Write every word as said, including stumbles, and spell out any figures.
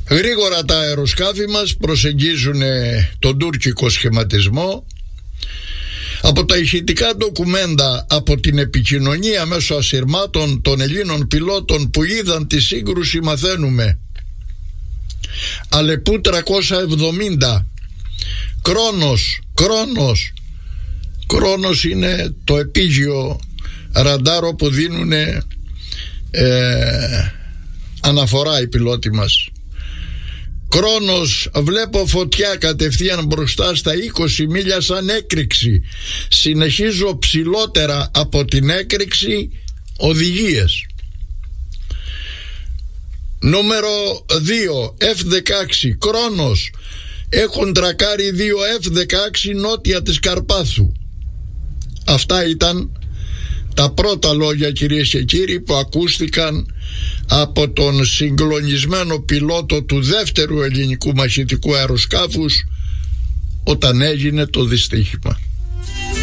Γρήγορα τα αεροσκάφη μας προσεγγίζουν τον τουρκικό σχηματισμό. Από τα ηχητικά ντοκουμέντα, από την επικοινωνία μέσω ασυρμάτων των Ελλήνων πιλότων που είδαν τη σύγκρουση, μαθαίνουμε Αλεπού τριακόσια εβδομήντα, Κρόνος, Κρόνος Κρόνος είναι το επίγειο ραντάρο που δίνουν ε, αναφορά οι πιλότοι μας. Κρόνος, βλέπω φωτιά κατευθείαν μπροστά στα είκοσι μίλια σαν έκρηξη. Συνεχίζω ψηλότερα από την έκρηξη, οδηγίες. Νούμερο δύο, εφ δεκαέξι, Κρόνος, έχουν τρακάρει δύο εφ δεκαέξι νότια της Καρπάθου. Αυτά ήταν τα πρώτα λόγια, κυρίες και κύριοι, που ακούστηκαν από τον συγκλονισμένο πιλότο του δεύτερου ελληνικού μαχητικού αεροσκάφους όταν έγινε το δυστύχημα.